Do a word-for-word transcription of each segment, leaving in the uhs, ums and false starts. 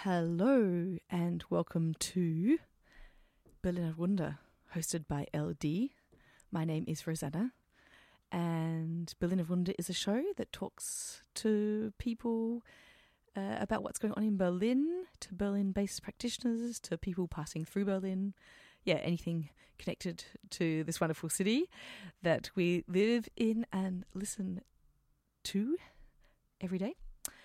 Hello and welcome to Berliner Runde, hosted by L D. My name is Rosanna, and Berliner Runde is a show that talks to people uh, about what's going on in Berlin, to Berlin-based practitioners, to people passing through Berlin. Yeah, anything connected to this wonderful city that we live in and listen to every day.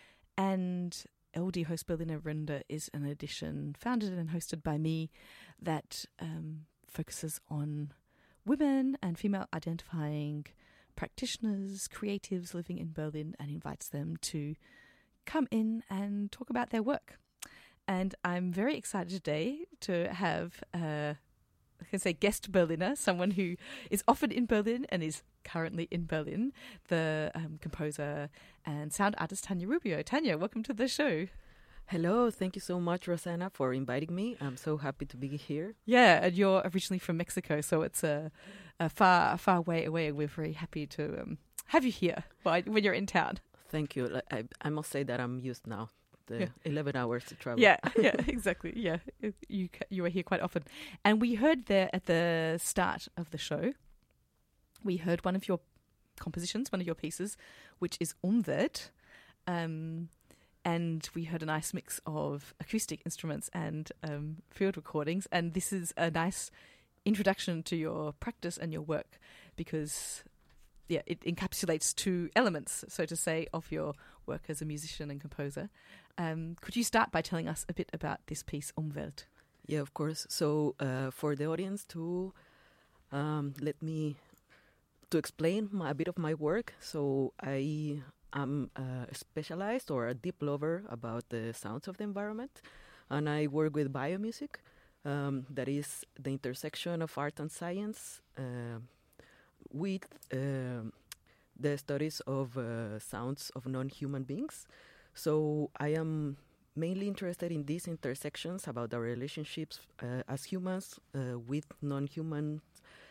And L D Host Berliner Runde is an edition founded and hosted by me that um, focuses on women and female identifying practitioners, creatives living in Berlin, and invites them to come in and talk about their work. And I'm very excited today to have, uh, I can say, guest Berliner, someone who is often in Berlin and is currently in Berlin, the um, composer and sound artist Tania Rubio. Tania, welcome to the show. Hello, thank you so much, Rosanna, for inviting me. I'm so happy to be here. Yeah, and you're originally from Mexico, so it's a, a far, a far way away. We're very happy to um, have you here when you're in town. Thank you. I, I must say that I'm used now. The yeah. eleven hours to travel. Yeah, yeah, exactly. Yeah, you you are here quite often. And we heard there at the start of the show, we heard one of your compositions, one of your pieces, which is Umwelt. Um, and we heard a nice mix of acoustic instruments and um, field recordings. And this is a nice introduction to your practice and your work because, yeah, it encapsulates two elements, so to say, of your work as a musician and composer. Um, could you start by telling us a bit about this piece, Umwelt? Yeah, of course. So uh, for the audience to um, let me to explain my, a bit of my work. So I am uh, specialized or a deep lover about the sounds of the environment, and I work with biomusic. Um, that is the intersection of art and science uh, with uh, the studies of uh, sounds of non-human beings. So I am mainly interested in these intersections about our relationships uh, as humans uh, with non-human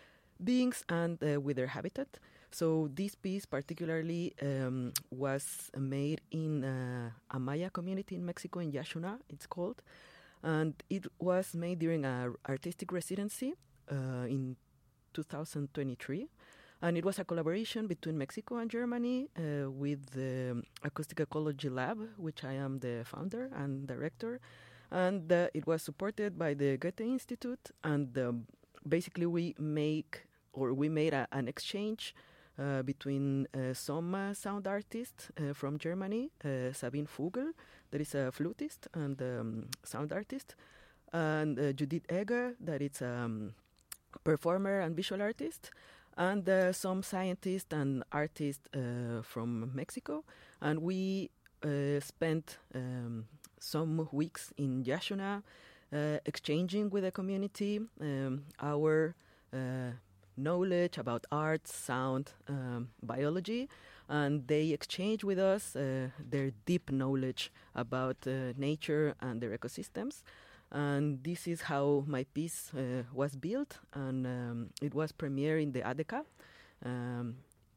beings and uh, with their habitat. So this piece particularly um, was made in uh, a Maya community in Mexico, in Yaxuna, it's called. And it was made during an artistic residency uh, in two thousand twenty-three. And it was a collaboration between Mexico and Germany uh, with the Acoustic Ecology Lab, which I am the founder and director. And uh, it was supported by the Goethe Institute. And um, basically we make, or we made a, an exchange uh, between uh, some uh, sound artists uh, from Germany, uh, Sabine Vogel, that is a flutist and um, sound artist, and uh, Judith Egger, that is a um, performer and visual artist, and uh, some scientists and artists uh, from Mexico. And we uh, spent um, some weeks in Yaxuna uh, exchanging with the community um, our uh, knowledge about art, sound, um, biology, and they exchanged with us uh, their deep knowledge about uh, nature and their ecosystems. And this is how my piece uh, was built, and um, it was premiered in the A D E C A um,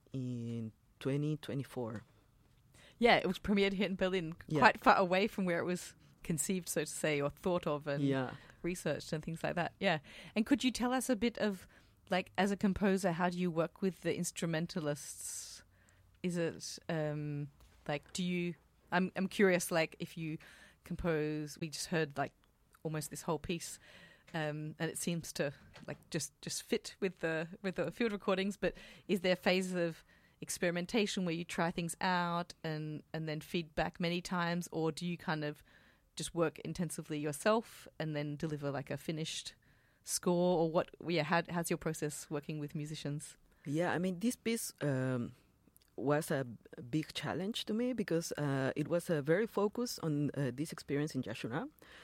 in twenty twenty-four. Yeah, it was premiered here in Berlin, yeah. quite far away from where it was conceived, so to say, or thought of and yeah. researched and things like that. Yeah. And could you tell us a bit of, like, as a composer, how do you work with the instrumentalists? Is it, um, like, do you... I'm I'm curious, like, if you compose... We just heard, like, almost this whole piece, um, and it seems to like just, just fit with the with the field recordings. But is there phases of experimentation where you try things out and and then feedback many times, or do you kind of just work intensively yourself and then deliver like a finished score, or what? Yeah, how, how's your process working with musicians? Yeah, I mean, this piece um, was a, a big challenge to me because uh, it was uh, very focused on uh, this experience in Yaxuna.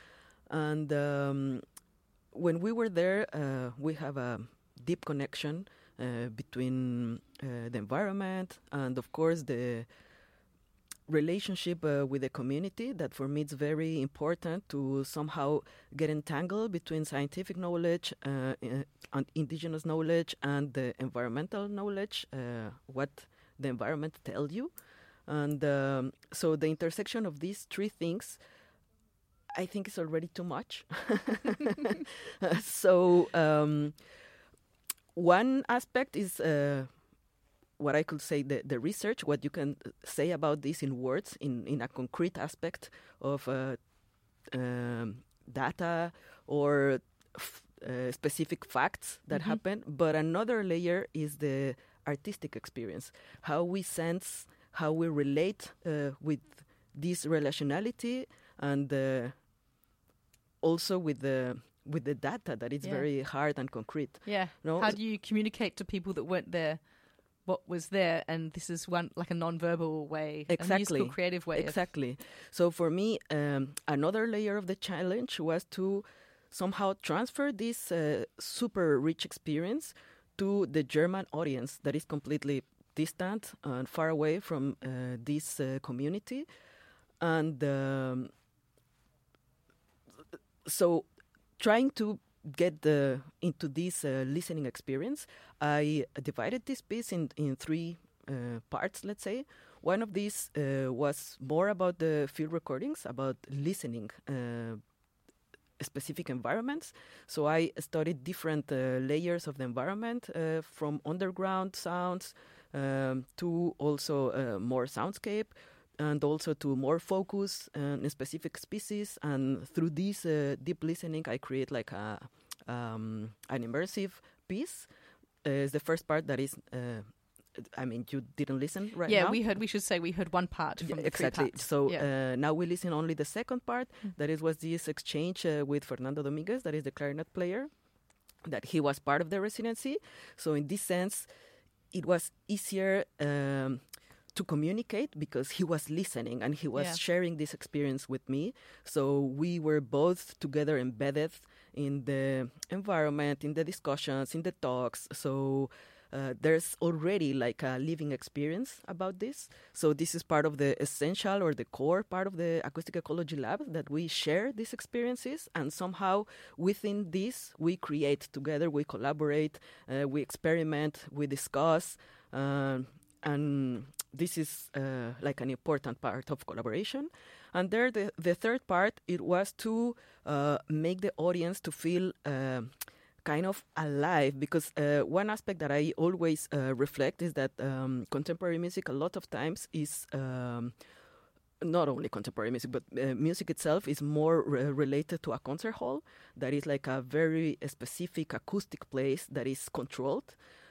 And um, when we were there, uh, we have a deep connection uh, between uh, the environment and, of course, the relationship uh, with the community. That for me it's very important to somehow get entangled between scientific knowledge, uh, and indigenous knowledge, and the environmental knowledge, uh, what the environment tells you. And um, so the intersection of these three things, I think it's already too much. so um, one aspect is uh, what I could say, the, the research, what you can say about this in words, in, in a concrete aspect of uh, um, data or f- uh, specific facts that Mm-hmm. happen. But another layer is the artistic experience, how we sense, how we relate uh, with this relationality, and uh, also with the with the data that is Yeah. very hard and concrete. Yeah. No? How do you communicate to people that weren't there what was there? And this is one like a non-verbal way, a Exactly. musical, creative way. Exactly. So for me, um, another layer of the challenge was to somehow transfer this uh, super rich experience to the German audience that is completely distant and far away from uh, this uh, community. And um, so trying to get the, into this uh, listening experience, I divided this piece in, in three uh, parts, let's say. One of these uh, was more about the field recordings, about listening uh, specific environments. So I studied different uh, layers of the environment, uh, from underground sounds um, to also uh, more soundscape, and also to more focus on specific species. And through this uh, deep listening, I create like a um, an immersive piece. Uh, it's the first part that is, uh, I mean, you didn't listen right yeah, now. we heard. We should say we heard one part from Yeah, the exactly. three parts. So yeah. uh, now we listen only the second part. Mm. That is was this exchange uh, with Fernando Dominguez, that is the clarinet player, that he was part of the residency. So in this sense, it was easier um, to communicate because he was listening and he was Yeah. sharing this experience with me. So we were both together embedded in the environment, in the discussions, in the talks. So uh, there's already like a living experience about this. So this is part of the essential or the core part of the Acoustic Ecology Lab, that we share these experiences, and somehow within this we create together, we collaborate, uh, we experiment, we discuss, um, and this is uh, like an important part of collaboration. And there, the, the third part, it was to uh, make the audience to feel uh, kind of alive, because uh, one aspect that I always uh, reflect is that um, contemporary music a lot of times is um, not only contemporary music, but uh, music itself is more re- related to a concert hall that is like a very uh, specific acoustic place that is controlled.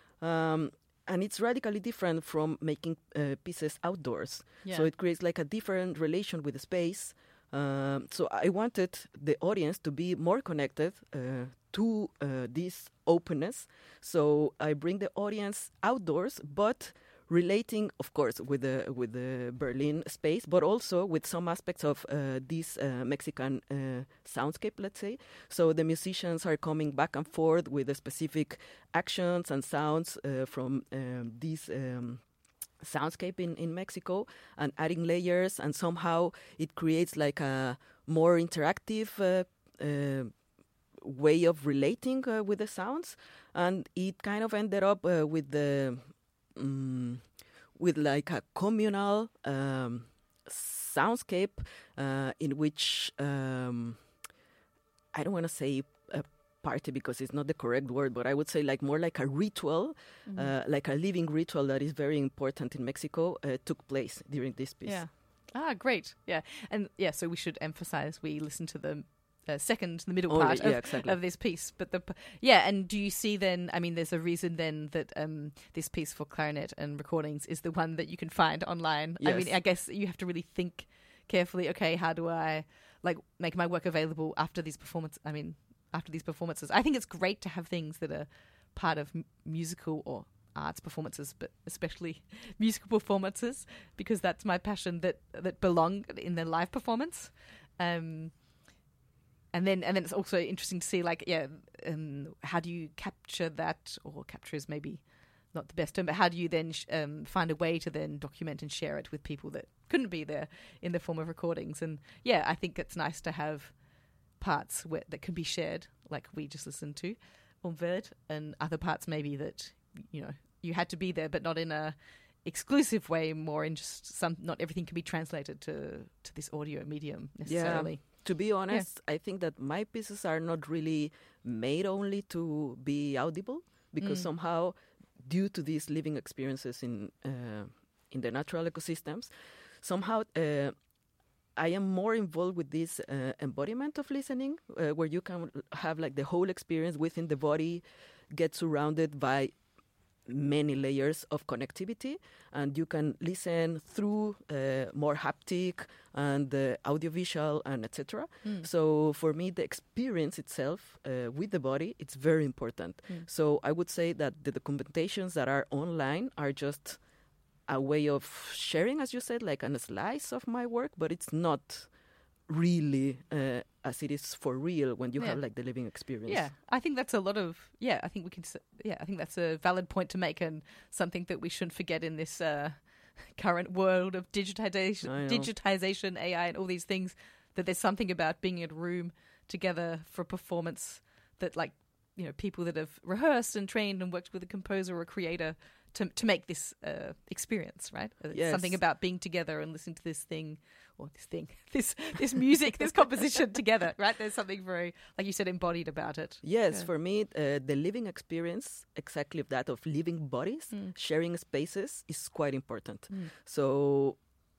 Um, and it's radically different from making uh, pieces outdoors. Yeah. So it creates like a different relation with the space. Um, so I wanted the audience to be more connected uh, to uh, this openness. So I bring the audience outdoors, but relating, of course, with the with the Berlin space, but also with some aspects of uh, this uh, Mexican uh, soundscape, let's say. So the musicians are coming back and forth with the specific actions and sounds uh, from um, this um, soundscape in, in Mexico, and adding layers, and somehow it creates like a more interactive uh, uh, way of relating uh, with the sounds. And it kind of ended up uh, with the Um, with like a communal um, soundscape uh, in which um, I don't want to say a party because it's not the correct word, but I would say like more like a ritual, Mhm. uh, like a living ritual that is very important in Mexico uh, took place during this piece. Yeah. Ah, great. Yeah. And yeah, so we should emphasize we listen to the uh, second, the middle Only- part yeah, of, exactly. of this piece. But the, p- yeah, and do you see then, I mean, there's a reason then that um, this piece for clarinet and recordings is the one that you can find online. I mean, Yes. I guess you have to really think carefully, okay, how do I like make my work available after these performances? I mean, after these performances. I think it's great to have things that are part of m- musical or arts performances, but especially musical performances, because that's my passion, that that belong in the live performance. Um, and then and then it's also interesting to see, like, yeah, um, how do you capture that, or capture is maybe not the best term, but how do you then sh- um, find a way to then document and share it with people that couldn't be there in the form of recordings? And yeah, I think it's nice to have parts where, that can be shared, like we just listened to, on Verd, and other parts maybe that, you know, you had to be there, but not in a exclusive way, more in just some, not everything can be translated to, to this audio medium necessarily. Yeah. To be honest, yeah. I think that my pieces are not really made only to be audible, because mm. somehow, due to these living experiences in uh, in the natural ecosystems, somehow uh, I am more involved with this uh, embodiment of listening, uh, where you can have like the whole experience within the body, get surrounded by many layers of connectivity, and you can listen through uh, more haptic and uh, audiovisual and et cetera. Mm. So for me, the experience itself uh, with the body, it's very important. Mm. So I would say that the documentations that are online are just a way of sharing, as you said, like a slice of my work, but it's not really uh, as it is for real when you yeah. have like the living experience. Yeah, I think that's a lot of, yeah, I think we can, yeah, I think that's a valid point to make, and something that we shouldn't forget in this uh, current world of digitization, digitization, A I and all these things, that there's something about being in a room together for performance that, like, you know, people that have rehearsed and trained and worked with a composer or a creator to to make this uh, experience, right? Yes. Something about being together and listening to this thing, or this thing, this this music, this composition together, right? There's something very, like you said, embodied about it. Yes, yeah. for me, uh, the living experience, exactly of that, of living bodies, mm. sharing spaces, is quite important. Mm. So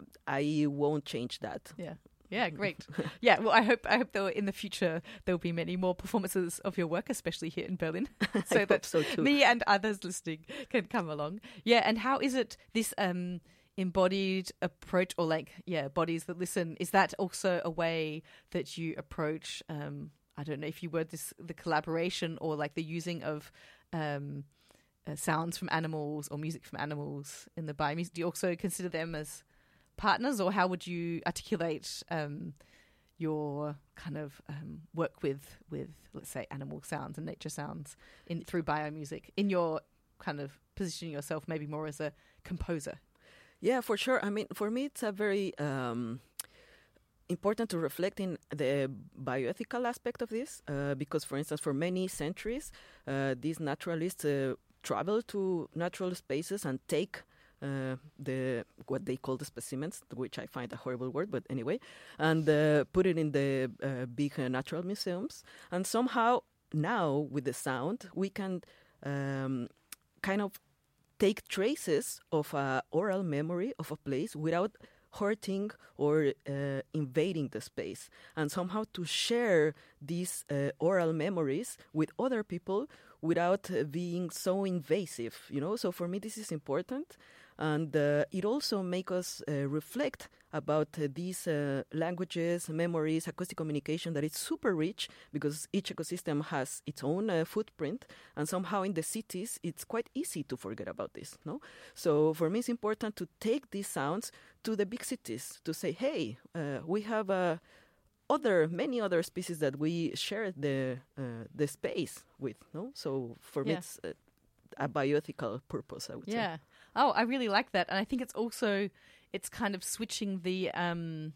I won't change that. Yeah. Yeah, great. Yeah, well, I hope I hope there in the future there will be many more performances of your work, especially here in Berlin, so I that hope so too. me and others listening can come along. Yeah, and how is it this um, embodied approach, or like yeah, bodies that listen? Is that also a way that you approach? Um, I don't know if you word this the collaboration or like the using of um, uh, sounds from animals or music from animals in the biomusic. Do you also consider them as partners, or how would you articulate um, your kind of um, work with, with, let's say, animal sounds and nature sounds in through biomusic in your kind of positioning yourself maybe more as a composer? Yeah, for sure. I mean, for me, it's a very um, important to reflect in the bioethical aspect of this, uh, because, for instance, for many centuries, uh, these naturalists uh, travel to natural spaces and take Uh, the what they call the specimens, which I find a horrible word, but anyway, and uh, put it in the uh, big uh, natural museums. And somehow now with the sound, we can um, kind of take traces of a oral memory of a place without hurting or uh, invading the space, and somehow to share these uh, oral memories with other people without uh, being so invasive, you know. So for me, this is important. And uh, it also makes us uh, reflect about uh, these uh, languages, memories, acoustic communication that is super rich, because each ecosystem has its own uh, footprint. And somehow in the cities, it's quite easy to forget about this, no? So for me, it's important to take these sounds to the big cities, to say, hey, uh, we have uh, other many other species that we share the uh, the space with, no? So for yeah. me, it's uh, a bioethical purpose, I would yeah. say. Yeah. Oh, I really like that. And I think it's also, it's kind of switching the, um,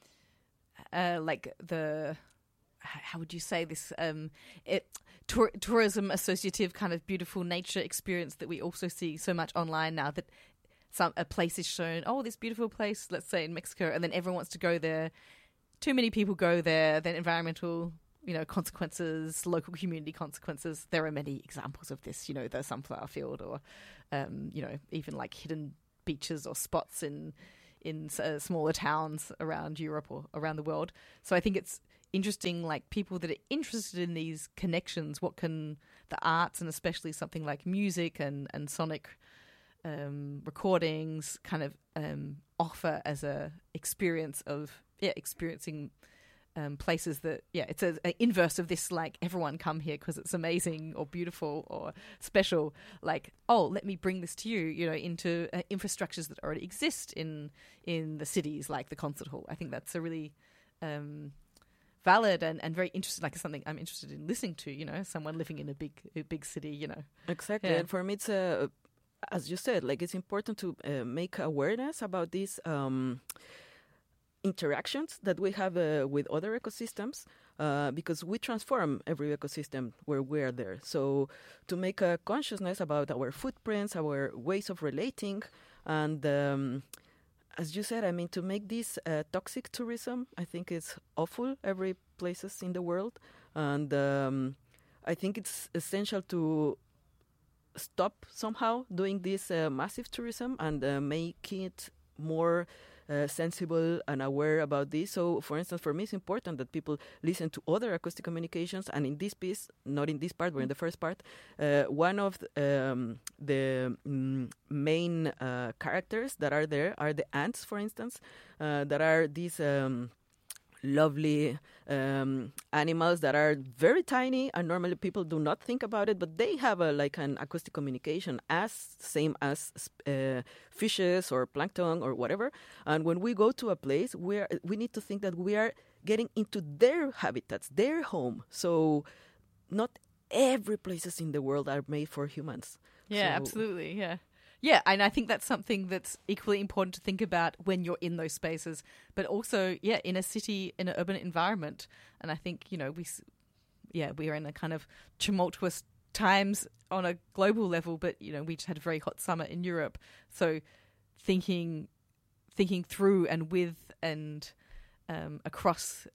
uh, like the, how would you say this, um, it, tour- tourism associative kind of beautiful nature experience that we also see so much online now, that some a place is shown, oh, this beautiful place, let's say in Mexico, and then everyone wants to go there. Too many people go there, then environmental, you know, consequences, local community consequences. There are many examples of this, you know, the sunflower field, or, um, you know, even like hidden beaches or spots in in uh, smaller towns around Europe or around the world. So I think it's interesting, like people that are interested in these connections, what can the arts, and especially something like music and, and sonic um, recordings kind of um, offer as a experience of, yeah, experiencing Um, places that, yeah, it's an inverse of this, like, everyone come here because it's amazing or beautiful or special. Like, oh, let me bring this to you, you know, into uh, infrastructures that already exist in in the cities, like the concert hall. I think that's a really um, valid and, and very interesting, like something I'm interested in listening to, you know, someone living in a big a big city, you know. Exactly. Yeah. And for me, it's, uh, as you said, like, it's important to uh, make awareness about these Um, interactions that we have uh, with other ecosystems, uh, because we transform every ecosystem where we are there. So to make a consciousness about our footprints, our ways of relating, And um, as you said, I mean, to make this uh, toxic tourism, I think it's awful every places in the world. And um, I think it's essential to stop somehow doing this uh, massive tourism and uh, make it more uh, sensible and aware about this. So, for instance, for me, it's important that people listen to other acoustic communications. And in this piece, not in this part, but in the first part, uh, one of the, um, the mm, main uh, characters that are there are the ants, for instance, uh, that are these Um, lovely um, animals that are very tiny, and normally people do not think about it, but they have a like an acoustic communication as same as uh, fishes or plankton or whatever. And when we go to a place, we are, we need to think that we are getting into their habitats, their home. So not every places in the world are made for humans. Yeah, so, absolutely. Yeah. Yeah, and I think that's something that's equally important to think about when you're in those spaces, but also, yeah, in a city, in an urban environment. And I think, you know, we, yeah, we are in a kind of tumultuous times on a global level, but, you know, we just had a very hot summer in Europe. So thinking, thinking through and with and um, across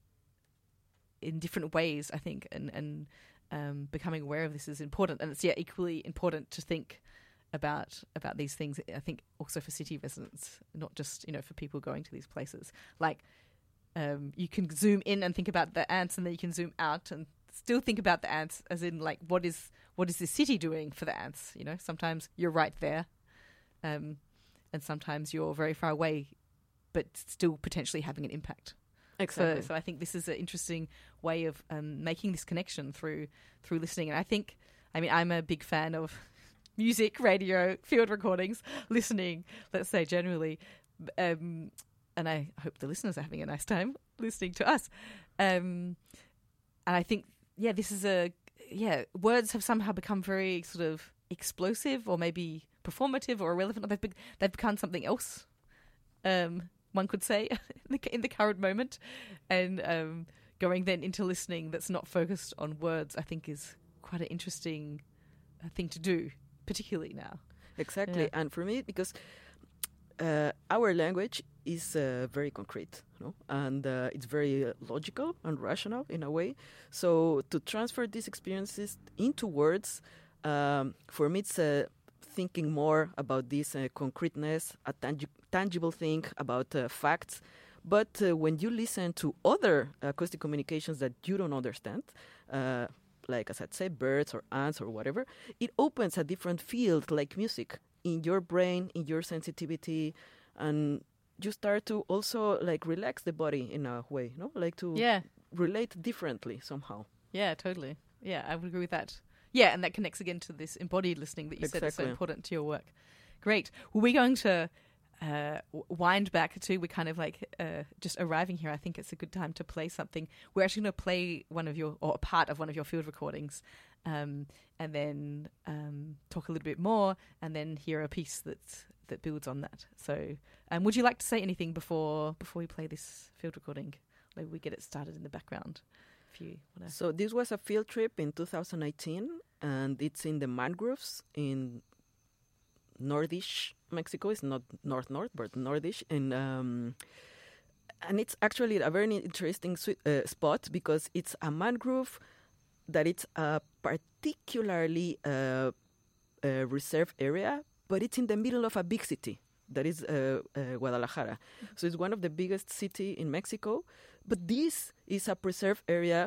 in different ways, I think, and, and um, becoming aware of this is important. And it's, yeah, equally important to think about about these things, I think, also for city residents, not just, you know, for people going to these places. Like, um, you can zoom in and think about the ants, and then you can zoom out and still think about the ants, as in, like, what is what is this city doing for the ants? You know, sometimes you're right there, um, and sometimes you're very far away, but still potentially having an impact. Exactly. So, so I think this is an interesting way of um, making this connection through through listening. And I think, I mean, I'm a big fan of music, radio, field recordings, listening, let's say generally. Um, and I hope the listeners are having a nice time listening to us. Um, and I think, yeah, this is a, yeah, words have somehow become very sort of explosive or maybe performative or irrelevant. They've, be- they've become something else, um, one could say, in the, in the current moment. And um, going then into listening that's not focused on words, I think is quite an interesting uh, thing to do, particularly now. Exactly. Yeah. And for me, because uh, our language is uh, very concrete, you know, and uh, it's very uh, logical and rational in a way. So to transfer these experiences into words, um, for me, it's uh, thinking more about this uh, concreteness, a tangi- tangible thing, about uh, facts. But uh, when you listen to other acoustic communications that you don't understand, uh, like as I said, birds or ants or whatever, it opens a different field, like music, in your brain, in your sensitivity, and you start to also like relax the body in a way, no? Like to Yeah. relate differently somehow. Yeah, totally. Yeah, I would agree with that. Yeah, and that connects again to this embodied listening that you said is so Exactly. important to your work. Great. Well, we're going to uh, w- wind back to, we're kind of like uh, just arriving here. I think it's a good time to play something. We're actually going to play one of your, or a part of one of your field recordings, um, and then um, talk a little bit more, and then hear a piece that's, that builds on that. So um, would you like to say anything before before we play this field recording? Maybe we get it started in the background. If you wanna. So this was a field trip in two thousand nineteen, and it's in the mangroves in Nordish Mexico. It's not north-north, but Nordish. And, um, and it's actually a very interesting swe- uh, spot because it's a mangrove that it's a particularly uh, uh, reserved area, but it's in the middle of a big city. That is uh, uh, Guadalajara. So it's one of the biggest city in Mexico. But this is a preserved area